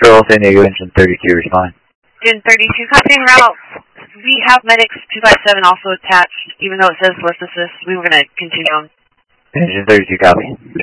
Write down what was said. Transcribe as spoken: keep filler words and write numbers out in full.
Control San Diego, engine thirty-two, respond. Engine thirty-two, copy en route. We have medics two five seven also attached, even though it says lift assist. We were going to continue on. Engine thirty-two, copy.